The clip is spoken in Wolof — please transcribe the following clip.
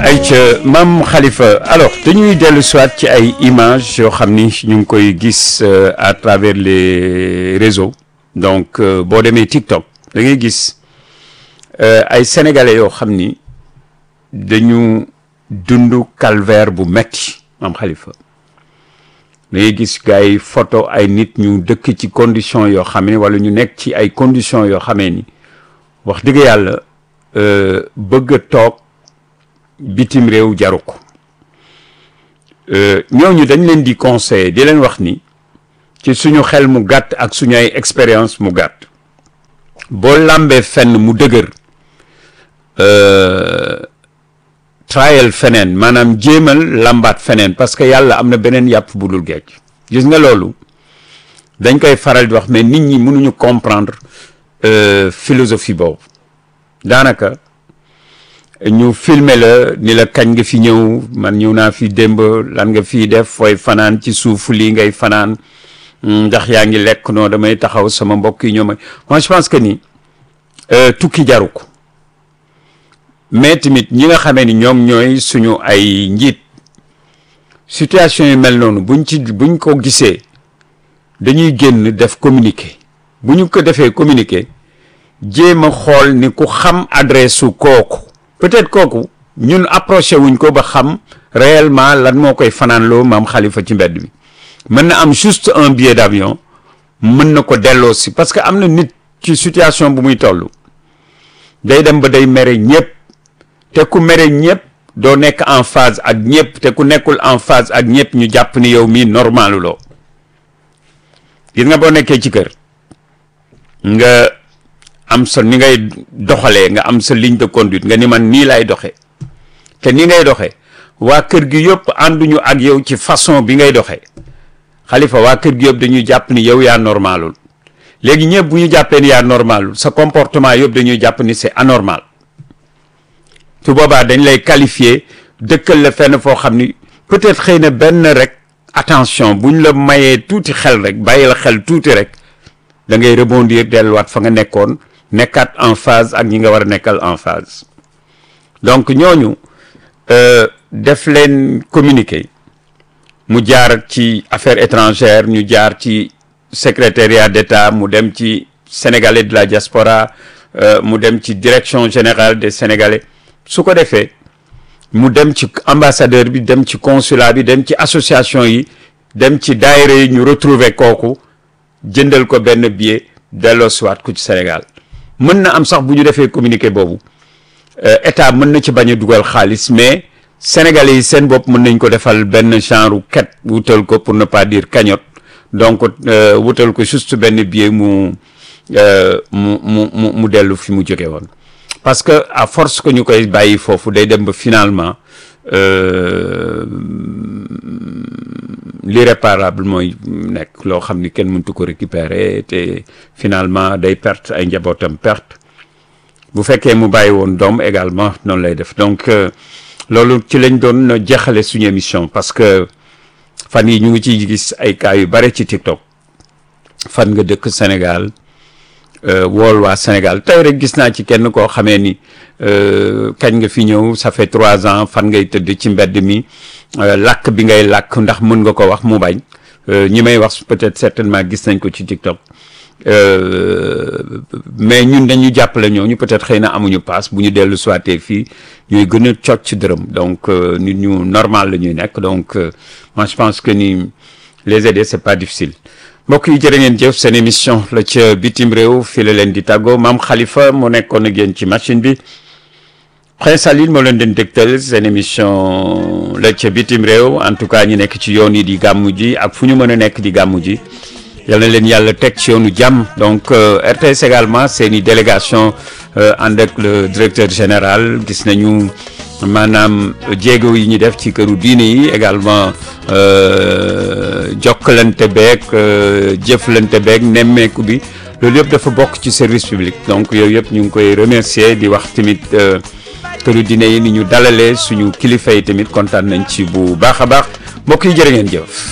ayca Mame Khalifa alors dañuy dellu soit ci ay images yoo xam ni ñu ngi koy gis à travers les réseaux donc boo demee TikTok da ngay gis ay sénégalais yoo xam ni dañu dund calvaire bu metti Mame Khalifa da ngay gis gars yi photo ay nit ñu dëkk ci conditions yoo xam ne wala ñu nekk ci ay conditions yoo xamee ni wax dëgg yàlla bëgg a toog bitim réew jaru ko ñooñu dañ leen di conseiller di leen wax ni ci suñu xel mu gàtt ak suñu ay expérience mu gàtt boo làmbee fenn mu dëgër trial feneen maanaam jéemal làmbaat feneen parce que yàlla am na beneen yàpp bu dul géej gis nga loolu dañ koy faral di wax mais nit ñi mënuñu comprendre philosophie boobu daanaka ñu filmer la ni la kañ nga fi ñëw man ñëw naa fi démb lan nga fii def fooy fanaan ci suuf lii ngay fanaan ndax yaa ngi lekk noo damay taxaw sama mbokk yi ñoo may moi je pense que ni tukki jaru ko mais tamit ñi nga xamee ni ñoom ñooy suñu ay njiit situation yu mel noonu buñ ko gisee dañuy génn def communiqué bu ñu ko defee communiqué jéem a xool ni ku xam adresse su kooku peut-être kooku ñun approché wuñ ko ba xam réellement lan moo koy fanaanloo Mame Khalifa ci mbedd mi mën na am juste un billet d'avion mën na ko delloo si parce que am na nit ci situation bu muy toll day dem ba day mere ñëpp te ku mere ñëpp doo nekk en phase ak ñëpp te ku nekkul en phase ak ñëpp ñu jàpp ni yow mii normalu loo gis nga boo nekkee ci kër nga am sa ni ngay doxalee nga am sa ligne de conduite nga ni man nii lay doxee te ni ngay doxee waa kër gi yëpp ànduñu ak yow ci façon bi ngay doxee Khalifa waa kër gi yëpp dañuy jàpp ni yow yaa normalul léegi ñëpp bu ñu jàppee ni yaa normalul sa comportement yëpp dañuy jàpp ni c'est anormal su boobaa dañ lay qualifier dëkkal la fenn foo xam ni peut-être xëy na benn rek attention buñ la mayee tuuti xel rek bàyyi la xel tuuti rek da ngay rebondir delluwaat fa nga nekkoon nekkaat en phase ak ñi nga war a nekkal en phase donc ñooñu def leen communiquer mu jaar ci affaires étrangères ñu jaar ci secrétariat d'État mu dem ci sénégalais de la diaspora mu dem ci direction générale des sénégalais su ko defee mu dem ci ambassadeur bi dem ci consulat bi dem ci association yi dem ci daayira yi ñu retrouver kooku jëndal ko benn billet delloo siwaat ku ci Sénégal mën na am sax bu ñu defee communiqué boobu état mën na ci bañ a dugal xaalis mais sénégalais yi seen bopp mën nañ ko defal benn genre quête wutal ko pour ne pas dire cagnotte donc wutal ko juste benn billet mu dellu fi mu jóge woon parce que à force que ñu koy bàyyi foofu day dem ba finalement l'irréparable mooy nekk loo xam ni kenn mëntu ko récupérer te finalement day perte ay njabootam perte bu fekkee mu bàyyi woon doom également noonu lay def donc loolu ci lañ doon jeexale suñu émission parce que fan yi ñu ngi ciy gis ay cas yu bare ci TikTok fan nga dëkk Sénégal wool waa Sénégal tey rek gis naa ci kenn koo xamee ni kañ nga fi ñëw ça fait 3 ans fan ngay tëdd ci mbedd mi làkk bi ngay làkk ndax mën nga ko wax mu bañ ñi may wax peut-être certainement gis nañ ko ci TikTok mais ñun dañu jàppale ñooñu peut-être xëy na amuñu paas bu ñu dellu soité fii ñooy gën a cocc ci dërëm donc nit ñu normal la ñuy nekk donc moi je pense que ni les aider c'est pas difficile mbokk yi jërë ngeen jëf seen émission la ca bitim réew fii la leen di tàggoo Mame Khalifa moo nekkoon ak yéen ci machine bi Prince Aline moo leen den dégtal seen émission la ca bitim réew en tout cas ñi nekk ci yoon yi di gàmmu ji ak fu ñu mën a nekk di gàmmu ji yal na leen yàlla teg ci yoonu jàmm donc RTS également seeni délégation ànd ak le directeur général gis nañu maanaam jéego yi ñu def ci këru diine yi également jokkalante beeg jëflante beeg nemmeeku bi loolu yëpp dafa bokk ci service public donc yooyu yëpp ñu ngi koy remercier di wax tamit këru diine yi ni ñu dalalee suñu kilifa yi tamit kontaan nañ ci bu baax a baax mbokk yi jërë ngeen jëf.